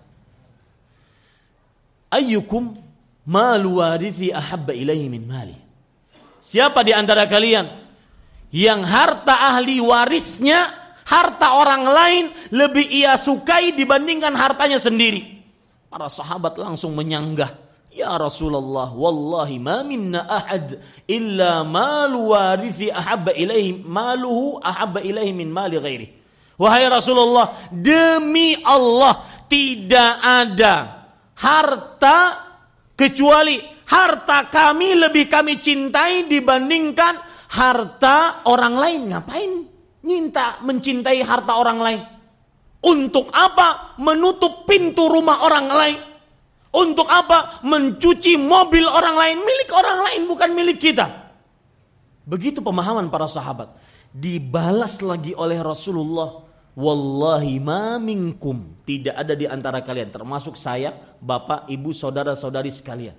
"Ayyukum malu warithi ahabba ilaihi min mali." Siapa di antara kalian yang harta ahli warisnya, harta orang lain lebih ia sukai dibandingkan hartanya sendiri? Para sahabat langsung menyanggah, "Ya Rasulullah, wallahi ma minna ahad illa malu warithi ahabba ilaihi maluhu ahabba ilaihi min mali ghairi." Wahai Rasulullah, demi Allah tidak ada harta kecuali harta kami lebih kami cintai dibandingkan harta orang lain. Ngapain minta mencintai harta orang lain? Untuk apa menutup pintu rumah orang lain? Untuk apa mencuci mobil orang lain? Milik orang lain, bukan milik kita. Begitu pemahaman para sahabat. Dibalas lagi oleh Rasulullah, "Wallahi ma minkum." Tidak ada di antara kalian, termasuk saya, bapak, ibu, saudara-saudari sekalian.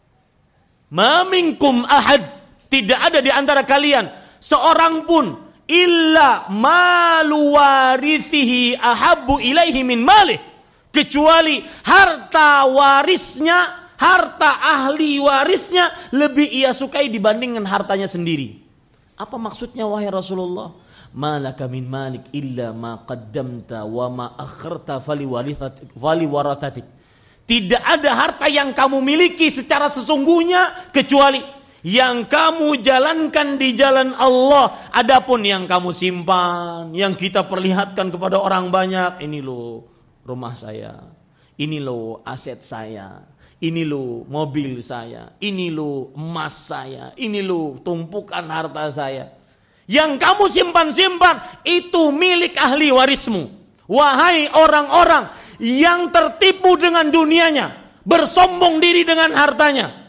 "Ma minkum ahad." Tidak ada di antara kalian seorang pun illa malu warithihi ahabbu ilaihi min malih, kecuali harta warisnya, harta ahli warisnya lebih ia sukai dibandingkan hartanya sendiri. Apa maksudnya wahai Rasulullah? "Malaka min malik illa ma qaddamta wa ma akharta fali warathatik." Tidak ada harta yang kamu miliki secara sesungguhnya kecuali yang kamu jalankan di jalan Allah. Adapun yang kamu simpan, yang kita perlihatkan kepada orang banyak, ini loh rumah saya, ini loh aset saya, ini loh mobil saya, ini loh emas saya, ini loh tumpukan harta saya. Yang kamu simpan-simpan itu milik ahli warismu. Wahai orang-orang yang tertipu dengan dunianya, bersombong diri dengan hartanya,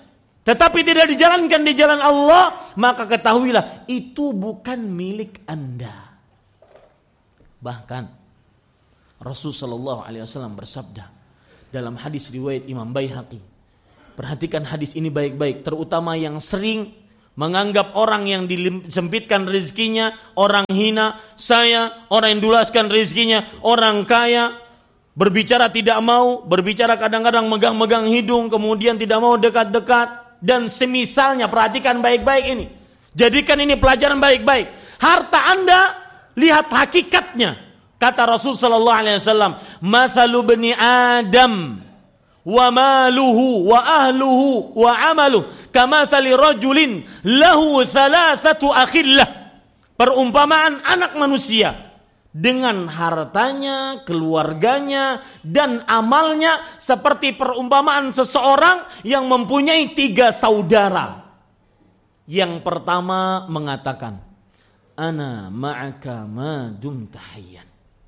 tetapi tidak dijalankan di jalan Allah, maka ketahuilah itu bukan milik Anda. Bahkan Rasul sallallahu alaihi wasallam bersabda dalam hadis riwayat Imam Baihaqi. Perhatikan hadis ini baik-baik, terutama yang sering menganggap orang yang disempitkan rezekinya, orang hina, saya, orang yang dulaskan rezekinya, orang kaya, berbicara tidak mau, berbicara kadang-kadang megang-megang hidung, kemudian tidak mau dekat-dekat, dan semisalnya. Perhatikan baik-baik ini. Jadikan ini pelajaran baik-baik. Harta Anda, lihat hakikatnya. Kata Rasul sallallahu alaihi wasallam, "Mathalu bani Adam wa maluhu wa ahluhu wa amaluhu kamathali rajulin lahu thalathatu akhillah." Perumpamaan anak manusia dengan hartanya, keluarganya, dan amalnya seperti perumpamaan seseorang yang mempunyai tiga saudara. Yang pertama mengatakan, "Ana ma'aka ma dumta hayyan."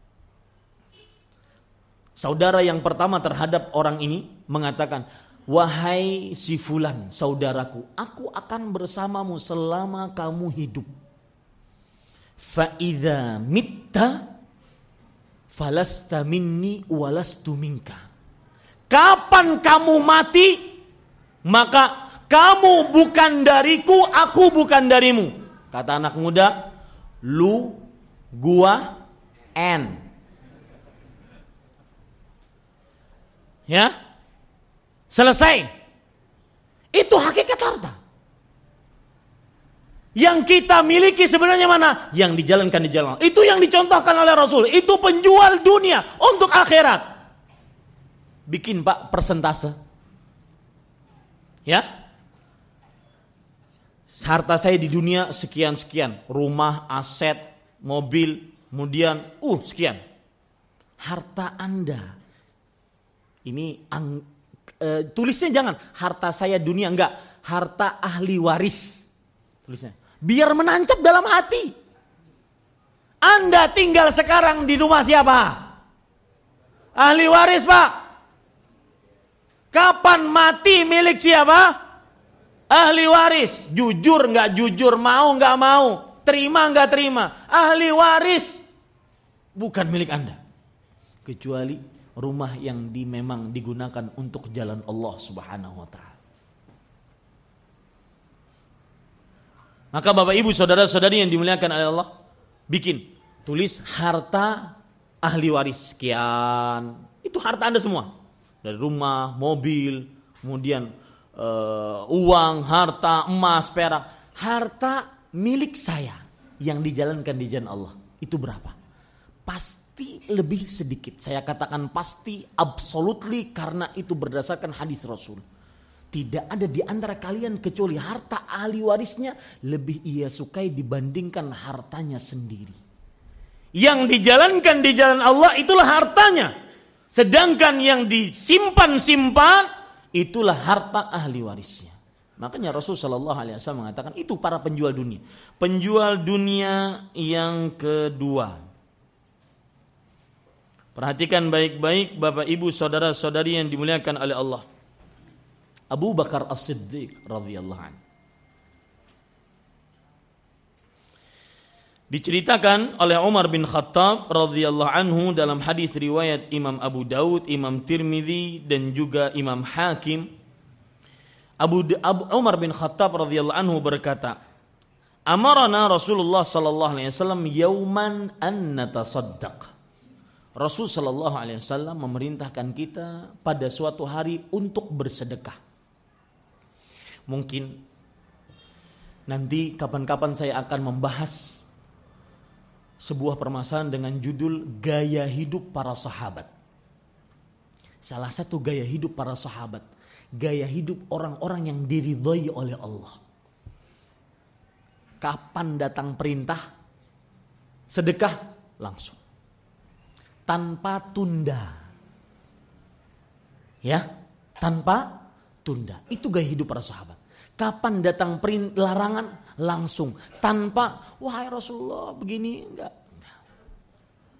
Saudara yang pertama terhadap orang ini mengatakan, "Wahai si fulan, saudaraku, aku akan bersamamu selama kamu hidup. Fa idza mitta falasta minni walastu minka." Kapan kamu mati, maka kamu bukan dariku, aku bukan darimu. Kata anak muda, lu, gua, and. Ya, selesai. Itu hakikat harta. Yang kita miliki sebenarnya mana? Yang dijalankan di jalan. Itu yang dicontohkan oleh Rasul. Itu penjual dunia untuk akhirat. Bikin Pak persentase. Ya. Harta saya di dunia sekian-sekian. Rumah, aset, mobil, kemudian uh sekian. Harta Anda. Ini ang, e, tulisnya jangan harta saya dunia, enggak, harta ahli waris. Tulisnya biar menancap dalam hati. Anda tinggal sekarang di rumah siapa? Ahli waris, Pak. Kapan mati milik siapa? Ahli waris. Jujur enggak jujur, mau enggak mau, terima enggak terima, ahli waris. Bukan milik Anda. Kecuali rumah yang di, memang digunakan untuk jalan Allah Subhanahu wa taala. Maka Bapak Ibu saudara-saudari yang dimuliakan oleh Allah, bikin, tulis harta ahli waris sekian. Itu harta Anda semua. Dari rumah, mobil, kemudian uh, uang, harta, emas, perak. Harta milik saya yang dijalankan di jalan Allah. Itu berapa? Pasti lebih sedikit. Saya katakan pasti, absolutely, karena itu berdasarkan hadis Rasul. Tidak ada di antara kalian kecuali harta ahli warisnya lebih ia sukai dibandingkan hartanya sendiri. Yang dijalankan di jalan Allah itulah hartanya. Sedangkan yang disimpan-simpan itulah harta ahli warisnya. Makanya Rasul sallallahu alaihi wasallam mengatakan itu para penjual dunia. Penjual dunia yang kedua. Perhatikan baik-baik Bapak Ibu saudara-saudari yang dimuliakan oleh Allah. Abu Bakar As-Siddiq radhiyallahu anhu. Diceritakan oleh Umar bin Khattab radhiyallahu anhu dalam hadis riwayat Imam Abu Daud, Imam Tirmidzi dan juga Imam Hakim. Abu, Abu Umar bin Khattab radhiyallahu anhu berkata, "Amarana Rasulullah sallallahu alaihi wasallam yauman an natasaddaq." Rasul sallallahu alaihi wasallam memerintahkan kita pada suatu hari untuk bersedekah. Mungkin nanti kapan-kapan saya akan membahas sebuah permasalahan dengan judul gaya hidup para sahabat. Salah satu gaya hidup para sahabat, gaya hidup orang-orang yang diridhai oleh Allah. Kapan datang perintah sedekah, langsung. Tanpa tunda. Ya, tanpa tunda. Itu gaya hidup para sahabat. Kapan datang perintah larangan, langsung. Tanpa, wahai Rasulullah begini, enggak.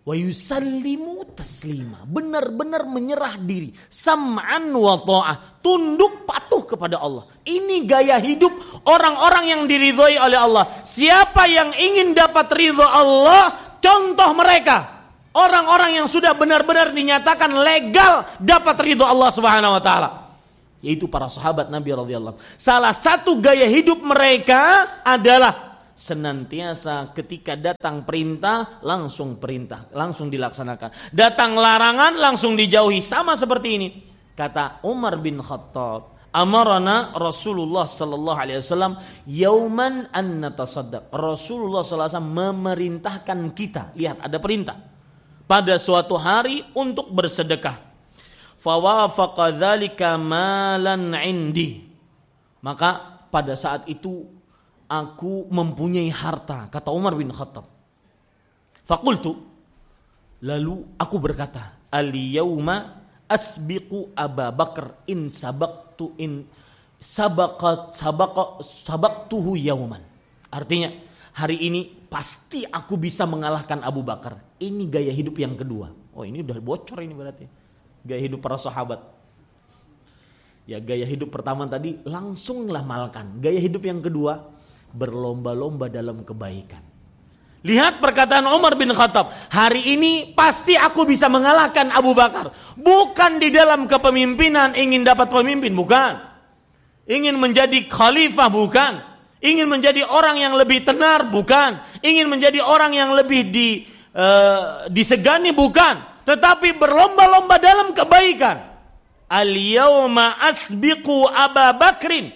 wa yusallimu taslima, benar-benar menyerah diri, sam'an wa ta'ah, tunduk patuh kepada Allah. Ini gaya hidup orang-orang yang diridhoi oleh Allah. Siapa yang ingin dapat ridho Allah, contoh mereka orang-orang yang sudah benar-benar dinyatakan legal dapat ridho Allah Subhanahu wa taala, yaitu para sahabat Nabi radhiyallahu. Salah satu gaya hidup mereka adalah senantiasa ketika datang perintah langsung perintah, langsung dilaksanakan. Datang larangan langsung dijauhi. Sama seperti ini. Kata Umar bin Khattab, amarana Rasulullah sallallahu alaihi wasallam yauman an natasaddaq. Rasulullah sallallahu alaihi wasallam memerintahkan kita, lihat ada perintah, pada suatu hari untuk bersedekah. Fawafaqa dzalika malan indi. Maka pada saat itu aku mempunyai harta, kata Umar bin Khattab. Faqultu, lalu aku berkata, al-yawma asbiqu Aba Bakar in sabaqtu in sabaqat sabaqat sabaqtuhu yawman. Artinya, hari ini pasti aku bisa mengalahkan Abu Bakar. Ini gaya hidup yang kedua. Oh, ini udah bocor ini berarti. Gaya hidup para sahabat. Ya, gaya hidup pertama tadi langsunglah malkan. Gaya hidup yang kedua, berlomba-lomba dalam kebaikan. Lihat perkataan Umar bin Khattab, hari ini pasti aku bisa mengalahkan Abu Bakar. Bukan di dalam kepemimpinan ingin dapat pemimpin, bukan. Ingin menjadi khalifah, bukan. Ingin menjadi orang yang lebih tenar, bukan. Ingin menjadi orang yang lebih di, uh, disegani, bukan. Tetapi berlomba-lomba dalam kebaikan. Al-yawma asbiqu Aba Bakrin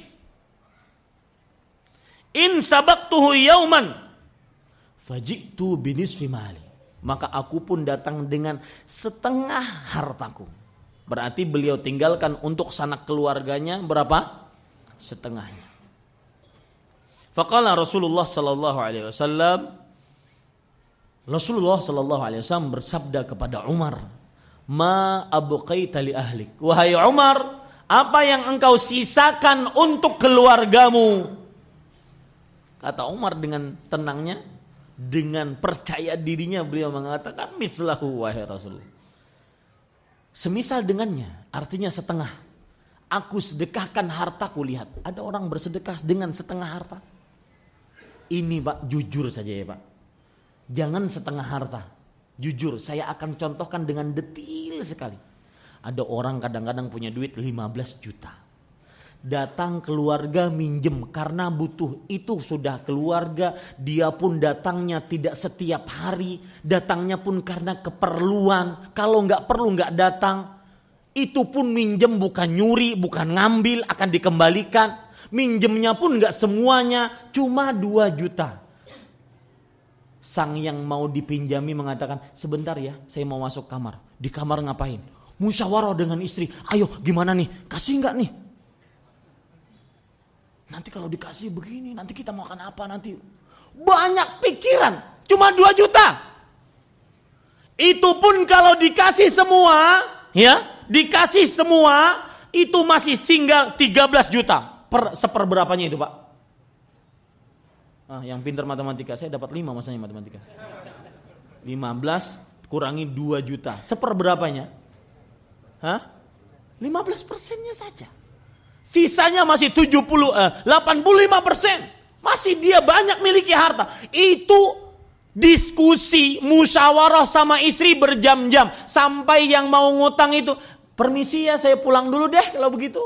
in sabaqtuhu yauman faji'tu binisfi mali. Maka aku pun datang dengan setengah hartaku. Berarti beliau tinggalkan untuk sanak keluarganya berapa? Setengahnya. Faqala Rasulullah sallallahu alaihi wasallam, Rasulullah sallallahu alaihi wasallam bersabda kepada Umar, "Ma abqaita li ahlik." Wahai Umar, apa yang engkau sisakan untuk keluargamu? Kata Umar dengan tenangnya, dengan percaya dirinya beliau mengatakan, mislahu wahai Rasul. Semisal dengannya, artinya setengah. Aku sedekahkan hartaku, lihat. Ada orang bersedekah dengan setengah harta. Ini Pak, jujur saja ya Pak. Jangan setengah harta. Jujur, saya akan contohkan dengan detail sekali. Ada orang kadang-kadang punya duit lima belas juta. Datang keluarga minjem karena butuh, itu sudah keluarga. Dia pun datangnya tidak setiap hari, datangnya pun karena keperluan. Kalau nggak perlu nggak datang. Itu pun minjem bukan nyuri, bukan ngambil, akan dikembalikan. Minjemnya pun nggak semuanya, cuma dua juta. Sang yang mau dipinjami mengatakan, sebentar ya, saya mau masuk kamar. Di kamar ngapain? Musyawarah dengan istri. Ayo gimana nih, kasih nggak nih? Nanti kalau dikasih begini, nanti kita makan apa nanti? Banyak pikiran, cuma dua juta. Itu pun kalau dikasih semua, ya, dikasih semua, itu masih singgah tiga belas juta. Per, seperberapanya itu Pak? Ah, yang pintar matematika, saya dapat lima masanya matematika. lima belas kurangi dua juta. Seperberapanya? Hah? lima belas persennya saja. Sisanya masih tujuh puluh, eh, delapan puluh lima persen. Masih dia banyak miliki harta. Itu diskusi, musyawarah sama istri berjam-jam. Sampai yang mau ngutang itu, permisi ya saya pulang dulu deh kalau begitu.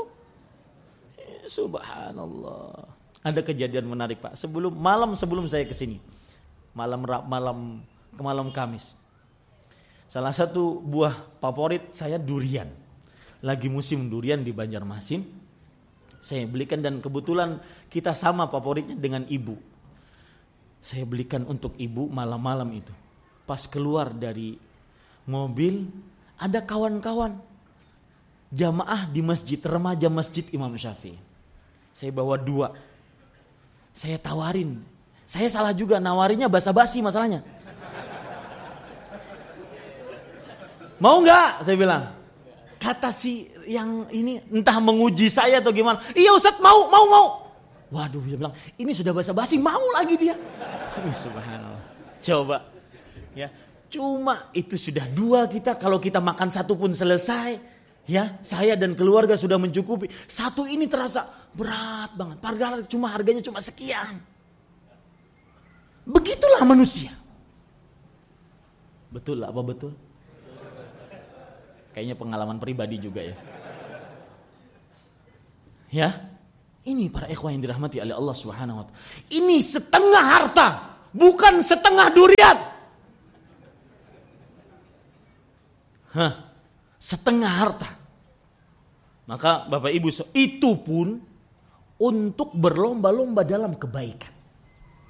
Subhanallah. Ada kejadian menarik Pak. Sebelum malam sebelum saya kesini, malam malam ke malam Kamis. Salah satu buah favorit saya durian. Lagi musim durian di Banjarmasin. Saya belikan dan kebetulan kita sama favoritnya dengan ibu. Saya belikan untuk ibu malam-malam itu. Pas keluar dari mobil, ada kawan-kawan jamaah di masjid, remaja masjid Imam Syafi'i. Saya bawa dua. Saya tawarin. Saya salah juga, nawarinya basa-basi masalahnya. Mau nggak? Saya bilang. Kata si yang ini entah menguji saya atau gimana. Iya Ustaz, mau, mau, mau. Waduh, dia bilang, ini sudah basa-basi, mau lagi dia. Ini subhanallah. Coba. Ya, Cuma itu sudah dua kita, kalau kita makan satu pun selesai. Ya, saya dan keluarga sudah mencukupi. Satu ini terasa berat banget. Padahal cuma harganya cuma sekian. Begitulah manusia. Betul apa betul? Kayaknya pengalaman pribadi juga ya. Ya, ini para ikhwah yang dirahmati oleh Allah Subhanahu wa taala. Ini setengah harta, bukan setengah durian. Hah, setengah harta. Maka Bapak Ibu, itu pun untuk berlomba-lomba dalam kebaikan.